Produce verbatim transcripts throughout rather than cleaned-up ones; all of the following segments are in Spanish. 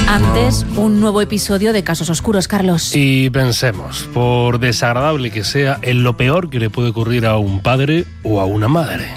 Antes, un nuevo episodio de Casos Oscuros, Carlos. Y pensemos, por desagradable que sea, en lo peor que le puede ocurrir a un padre o a una madre.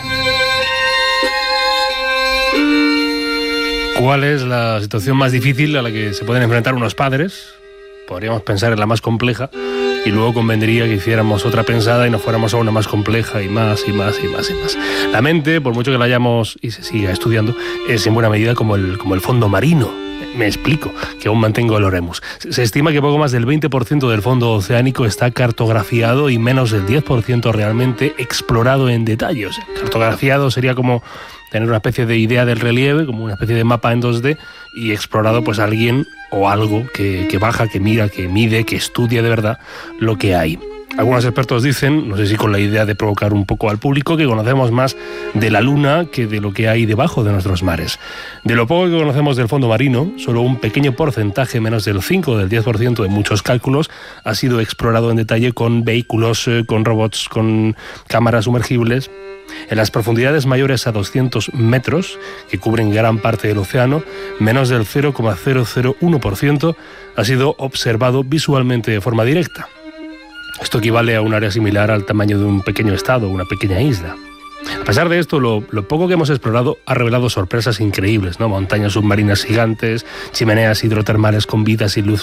¿Cuál es la situación más difícil a la que se pueden enfrentar unos padres? Podríamos pensar en la más compleja y luego convendría que hiciéramos otra pensada y nos fuéramos a una más compleja y más y más y más y más. La mente, por mucho que la hayamos y se siga estudiando, es en buena medida como el, como el fondo marino. Me explico, que aún mantengo el oremus. Se estima que poco más del veinte por ciento del fondo oceánico está cartografiado y menos del diez por ciento realmente explorado en detalle. O sea, cartografiado sería como tener una especie de idea del relieve, como una especie de mapa en dos D, y explorado pues alguien o algo que, que baja, que mira, que mide, que estudia de verdad lo que hay. Algunos expertos dicen, no sé si con la idea de provocar un poco al público, que conocemos más de la Luna que de lo que hay debajo de nuestros mares. De lo poco que conocemos del fondo marino, solo un pequeño porcentaje, menos del cinco o del diez por ciento de muchos cálculos, ha sido explorado en detalle con vehículos, con robots, con cámaras sumergibles. En las profundidades mayores a doscientos metros, que cubren gran parte del océano, menos del cero coma cero cero uno por ciento ha sido observado visualmente de forma directa. Esto equivale a un área similar al tamaño de un pequeño estado, una pequeña isla. A pesar de esto, lo, lo poco que hemos explorado ha revelado sorpresas increíbles, ¿no? Montañas submarinas gigantes, chimeneas hidrotermales con vidas y luz